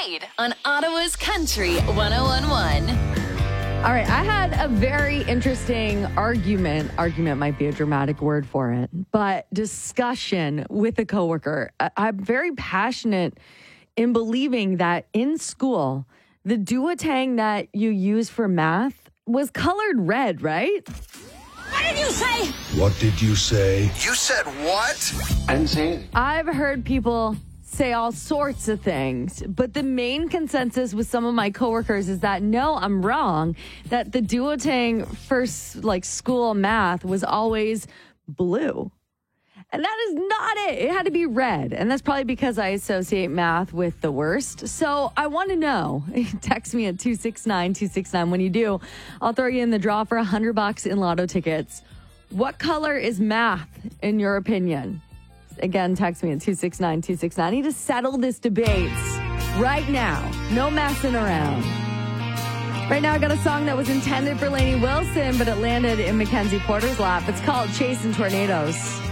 Wade on Ottawa's Country 101.1. All right, I had a very interesting argument. Argument might be a dramatic word for it, but discussion with a coworker. I'm very passionate in believing that in school, the duotang that you use for math was colored red, right? What did you say? What did you say? You said what? I didn't say anything. I've heard people say all sorts of things, but the main consensus with some of my coworkers is that no, I'm wrong, that the duotang for school math was always blue. And that is not it. It had to be red. And that's probably because I associate math with the worst. So I want to know. Text me at 269-269. When you do, I'll throw you in the draw for $100 in lotto tickets. What color is math in your opinion? Again, text me at 269-269. I need to settle this debate right now. No messing around. Right now, I got a song that was intended for Lainey Wilson, but it landed in Mackenzie Porter's lap. It's called Chasing Tornadoes.